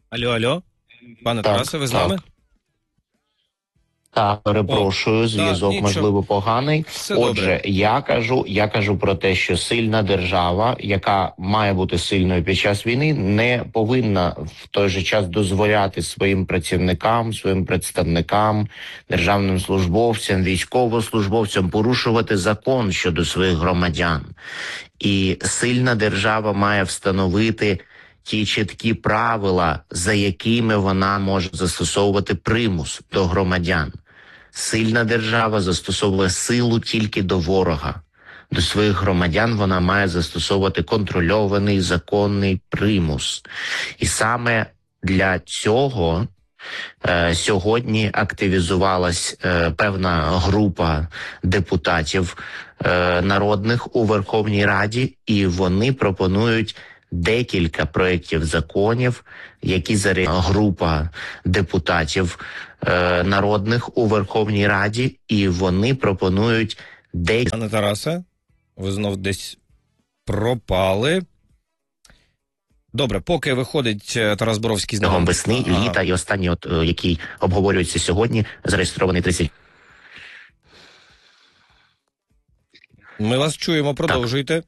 Алло, алло. Пане Так, Тарасе, ви з так. нами? Так, перепрошую, Да, зв'язок нічого. можливо поганий. Все добре. Отже, я кажу про те, що сильна держава, яка має бути сильною під час війни, не повинна в той же час дозволяти своїм працівникам, своїм представникам, державним службовцям, військовослужбовцям порушувати закон щодо своїх громадян. І сильна держава має встановити ті чіткі правила, за якими вона може застосовувати примус до громадян. Сильна держава застосовує силу тільки до ворога. До своїх громадян вона має застосовувати контрольований законний примус. І саме для цього сьогодні активізувалась певна група депутатів народних у Верховній Раді, і вони пропонують декілька проєктів законів, які група депутатів народних у Верховній Раді, і вони пропонують Пане Тарасе, ви знов десь пропали. Добре, поки виходить Тарас Боровський з нами. весни, літа і останні, який обговорюється сьогодні, зареєстрований 30. Ми вас чуємо, продовжуйте.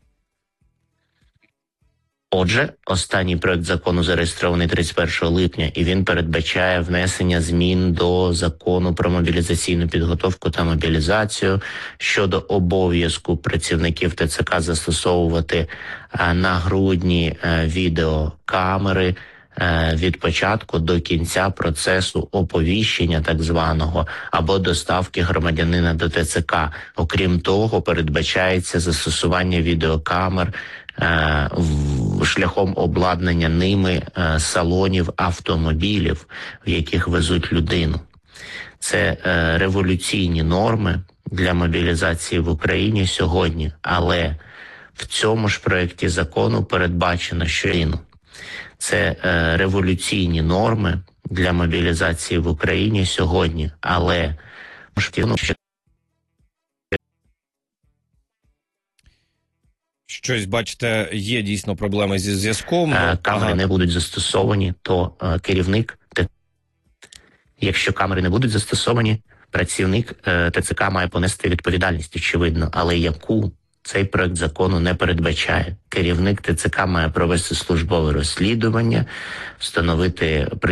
Отже, останній проект закону зареєстрований 31 липня, і він передбачає внесення змін до закону про мобілізаційну підготовку та мобілізацію щодо обов'язку працівників ТЦК застосовувати нагрудні відеокамери від початку до кінця процесу оповіщення так званого або доставки громадянина до ТЦК. Окрім того, передбачається застосування відеокамер шляхом обладнання ними салонів автомобілів, в яких везуть людину. Це революційні норми для мобілізації в Україні сьогодні, але в цьому ж проєкті закону передбачено, що це революційні норми для мобілізації в Україні сьогодні, але Щось, бачите, є дійсно проблеми зі зв'язком. Камери не будуть застосовані, то керівник, якщо камери не будуть застосовані, працівник ТЦК має понести відповідальність, очевидно, але яку цей проект закону не передбачає. Керівник ТЦК має провести службове розслідування, встановити